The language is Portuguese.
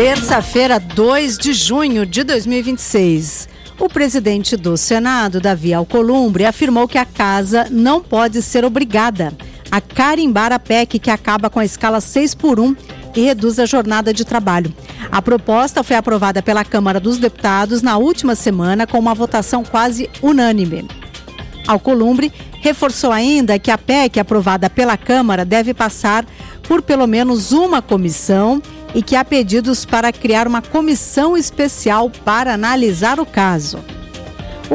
Terça-feira, 2 de junho de 2026. O presidente do Senado, Davi Alcolumbre, afirmou que a casa não pode ser obrigada a carimbar a PEC que acaba com a escala 6x1 e reduz a jornada de trabalho. A proposta foi aprovada pela Câmara dos Deputados na última semana com uma votação quase unânime. Alcolumbre reforçou ainda que a PEC aprovada pela Câmara deve passar por pelo menos uma comissão e que há pedidos para criar uma comissão especial para analisar o caso.